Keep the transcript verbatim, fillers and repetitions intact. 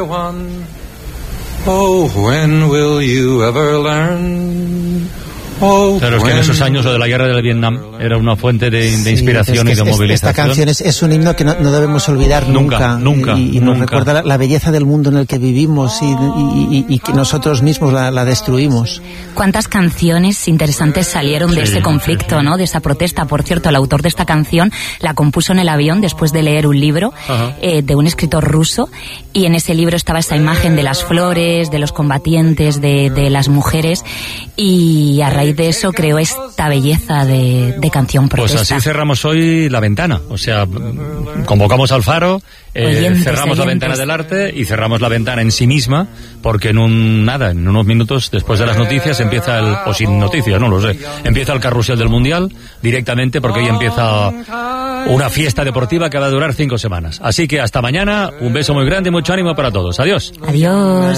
everyone. Oh, when will you ever learn? Oh, Pero es que en esos años lo de la guerra del Vietnam era una fuente de, de inspiración sí, y de es, movilización. Esta canción es, es un himno que no, no debemos olvidar nunca. Nunca, nunca y, y nos recuerda la, la belleza del mundo en el que vivimos y, y, y, y que nosotros mismos la, la destruimos. ¿Cuántas canciones interesantes salieron de Sí, ese conflicto, sí, sí. ¿no? De esa protesta. Por cierto, el autor de esta canción la compuso en el avión después de leer un libro eh, de un escritor ruso, y en ese libro estaba esa imagen de las flores, de los combatientes, de, de las mujeres, y a raíz de eso creó esta belleza de, de canción protesta. Pues así cerramos hoy la ventana, o sea, convocamos al Faro, eh, Oyentes, cerramos la oyentes. ventana del arte y cerramos la ventana en sí misma, porque en un nada, en unos minutos después de las noticias empieza el, o sin noticias, no lo sé, empieza el carrusel del Mundial directamente, porque hoy empieza una fiesta deportiva que va a durar cinco semanas. Así que hasta mañana, un beso muy grande y mucho ánimo para todos. Adiós. Adiós.